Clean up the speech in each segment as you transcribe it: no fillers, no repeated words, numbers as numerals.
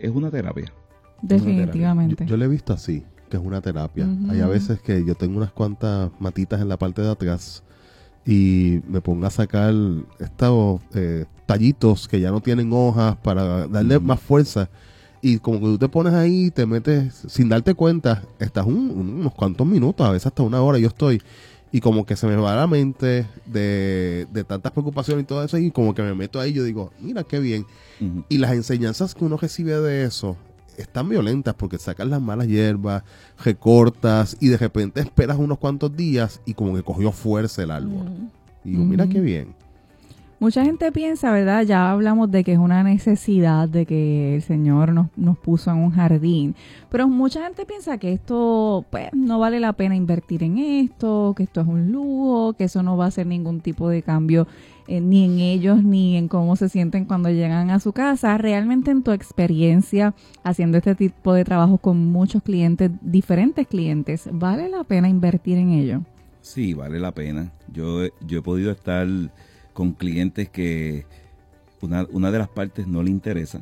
es una terapia. Definitivamente. Yo lo he visto así, que es una terapia. Uh-huh. Hay a veces que yo tengo unas cuantas matitas en la parte de atrás y me pongo a sacar estos tallitos que ya no tienen hojas para darle más fuerza. Y como que tú te pones ahí, te metes sin darte cuenta, estás unos cuantos minutos, a veces hasta una hora yo estoy, y como que se me va la mente de tantas preocupaciones y todo eso, y como que me meto ahí y yo digo, mira qué bien. Uh-huh. Y las enseñanzas que uno recibe de eso están violentas porque sacas las malas hierbas, recortas y de repente esperas unos cuantos días y como que cogió fuerza el árbol. Uh-huh. Y digo, mira qué bien. Mucha gente piensa, ¿verdad? Ya hablamos de que es una necesidad de que el Señor nos puso en un jardín, pero mucha gente piensa que esto, pues, no vale la pena invertir en esto, que esto es un lujo, que eso no va a hacer ningún tipo de cambio ni en ellos ni en cómo se sienten cuando llegan a su casa. Realmente, en tu experiencia haciendo este tipo de trabajo con muchos clientes, diferentes clientes, ¿vale la pena invertir en ello? Sí, vale la pena. Yo he podido estar con clientes que una de las partes no le interesa,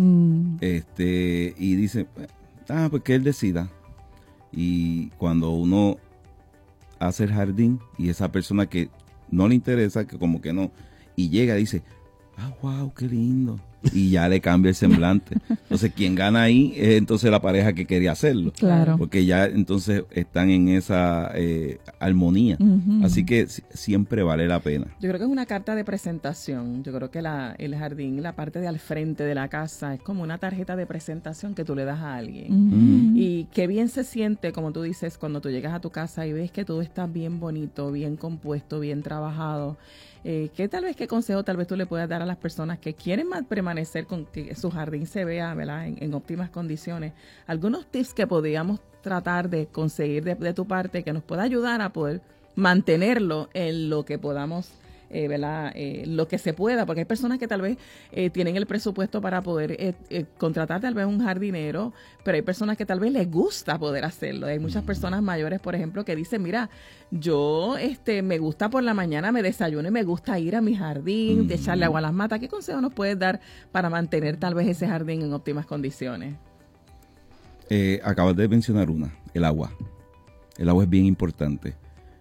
y dice, pues que él decida. Y cuando uno hace el jardín y esa persona que no le interesa, que como que no, y llega y dice, wow, qué lindo, y ya le cambia el semblante. Entonces quien gana ahí es entonces la pareja que quería hacerlo, claro, porque ya entonces están en esa armonía. Uh-huh. Así que siempre vale la pena. Yo creo que es una carta de presentación. Yo creo que el jardín, la parte de al frente de la casa, es como una tarjeta de presentación que tú le das a alguien. Uh-huh. Y qué bien se siente, como tú dices, cuando tú llegas a tu casa y ves que todo está bien bonito, bien compuesto, bien trabajado. ¿Qué consejo tal vez tú le puedas dar a las personas que quieren permanecer con que su jardín se vea, ¿verdad?, en óptimas condiciones? Algunos tips que podríamos tratar de conseguir de tu parte que nos pueda ayudar a poder mantenerlo en lo que podamos, ¿verdad? Lo que se pueda, porque hay personas que tal vez tienen el presupuesto para poder contratar tal vez un jardinero, pero hay personas que tal vez les gusta poder hacerlo. Hay muchas personas mayores, por ejemplo, que dicen, mira, yo me gusta por la mañana, me desayuno y me gusta ir a mi jardín, de echarle agua a las matas. ¿Qué consejo nos puedes dar para mantener tal vez ese jardín en óptimas condiciones? Acabas de mencionar el agua. El agua es bien importante.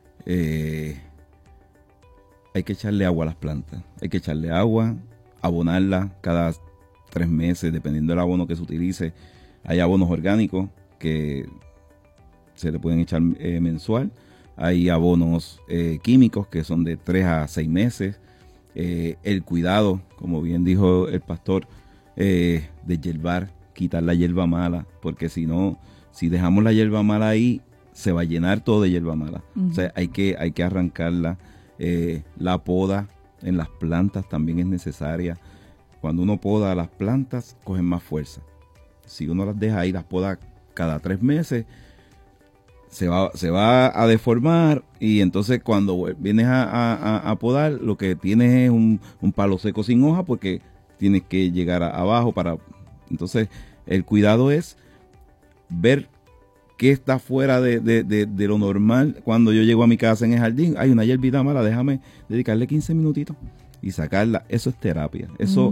Hay que echarle agua a las plantas. Hay que echarle agua, abonarla cada 3 meses, dependiendo del abono que se utilice. Hay abonos orgánicos que se le pueden echar mensual. Hay abonos químicos que son de 3 a 6 meses. El cuidado, como bien dijo el pastor, de hierbar, quitar la hierba mala, porque si no, si dejamos la hierba mala ahí, se va a llenar todo de hierba mala. Uh-huh. O sea, hay que arrancarla. La poda en las plantas también es necesaria. Cuando uno poda las plantas, cogen más fuerza. Si uno las deja ahí, las poda cada 3 meses, se va a deformar, y entonces cuando vienes a podar, lo que tienes es un palo seco sin hoja, porque tienes que llegar abajo para... Entonces, el cuidado es ver qué está fuera de lo normal. Cuando yo llego a mi casa en el jardín, hay una hierbita mala, déjame dedicarle 15 minutitos y sacarla. Eso es terapia. Eso,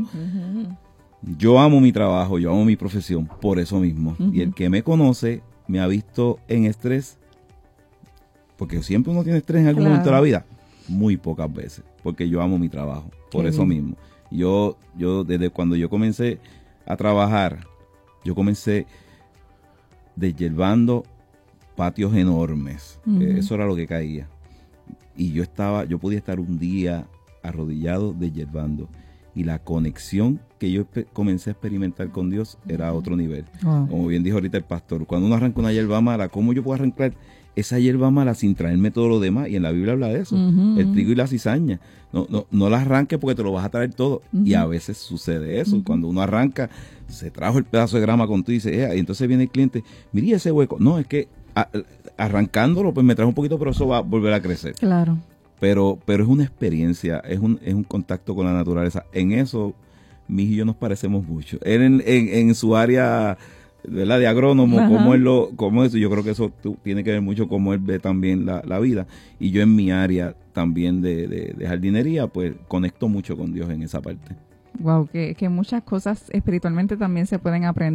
yo amo mi trabajo, yo amo mi profesión, por eso mismo. Y el que me conoce, me ha visto en estrés, porque siempre uno tiene estrés en algún momento de la vida, muy pocas veces, porque yo amo mi trabajo, por eso mismo. Yo desde cuando yo comencé a trabajar, yo comencé deshierbando patios enormes. Eso era lo que caía. Y yo podía estar un día arrodillado deshierbando. Y la conexión que yo comencé a experimentar con Dios era a otro nivel. Como bien dijo ahorita el pastor, cuando uno arranca una hierba mala, ¿cómo yo puedo arrancar esa hierba mala sin traerme todo lo demás? Y en la Biblia habla de eso, el trigo y la cizaña. No la arranques porque te lo vas a traer todo. Y a veces sucede eso. Cuando uno arranca, se trajo el pedazo de grama con tú y dice, y entonces viene el cliente, mire ese hueco. No, es que arrancándolo, pues me trajo un poquito, pero eso va a volver a crecer. Claro. Pero es una experiencia, es un contacto con la naturaleza. En eso, mi hijo y yo nos parecemos mucho. Él en su área, ¿verdad?, de agrónomo, como eso, yo creo que eso tiene que ver mucho cómo él ve también la vida. Y yo en mi área también de jardinería, pues conecto mucho con Dios en esa parte. Wow, que muchas cosas espiritualmente también se pueden aprender